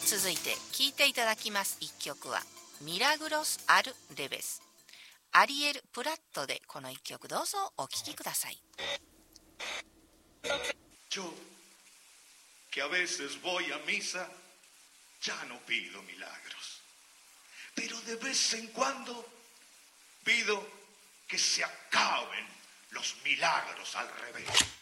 続いて聴いていただきます一曲はミラグロス・アル・レベス、アリエル・プラットでこの一曲どうぞお聴きください。 Yo, que a veces voy a misa, ya no pido milagros, pero de vez en cuando pido que se acaben los milagros al revés.